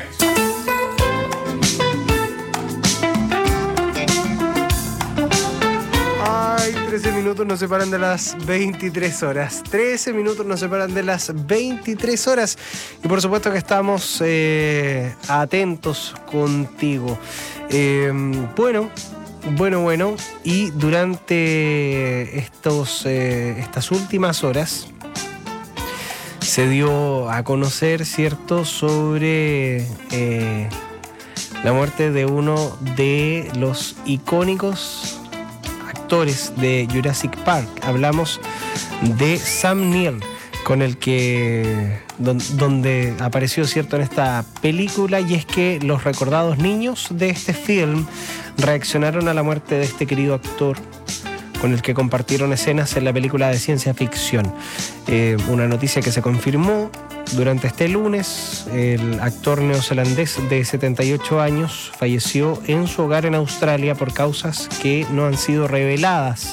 Ay, 13 minutos nos separan de las 23 horas. 13 minutos nos separan de las 23 horas. Y por supuesto que estamos atentos contigo. Bueno. Y durante estas últimas horas se dio a conocer, ¿cierto?, sobre la muerte de uno de los icónicos actores de Jurassic Park. Hablamos de Sam Neill, con el que donde apareció, ¿cierto?, en esta película, y es que los recordados niños de este film reaccionaron a la muerte de este querido actor con el que compartieron escenas en la película de ciencia ficción. Una noticia que se confirmó durante este lunes. El actor neozelandés de 78 años falleció en su hogar en Australia por causas que no han sido reveladas.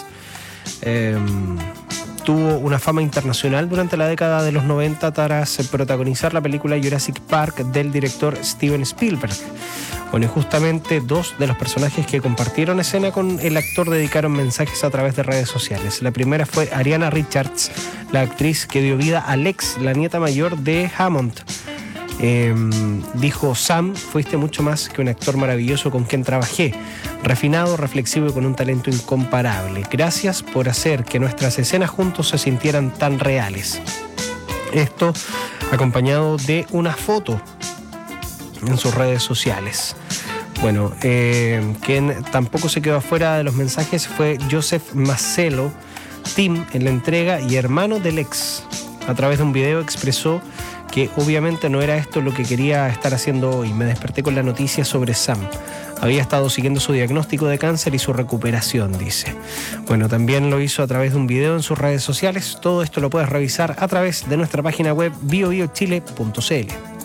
Tuvo una fama internacional durante la década de los 90 tras protagonizar la película Jurassic Park del director Steven Spielberg. Bueno, y justamente dos de los personajes que compartieron escena con el actor dedicaron mensajes a través de redes sociales. La primera fue Ariana Richards, la actriz que dio vida a Lex, la nieta mayor de Hammond. Dijo: Sam, fuiste mucho más que un actor maravilloso con quien trabajé, refinado, reflexivo y con un talento incomparable. Gracias por hacer que nuestras escenas juntos se sintieran tan reales. Esto acompañado de una foto en sus redes sociales. Bueno, quien tampoco se quedó afuera de los mensajes fue Joseph Mazzello, Tim en la entrega y hermano del ex. A través de un video expresó que obviamente no era esto lo que quería estar haciendo hoy. Me desperté con la noticia sobre Sam. Había estado siguiendo su diagnóstico de cáncer y su recuperación, dice. Bueno, también lo hizo a través de un video en sus redes sociales. Todo esto lo puedes revisar a través de nuestra página web biobiochile.cl.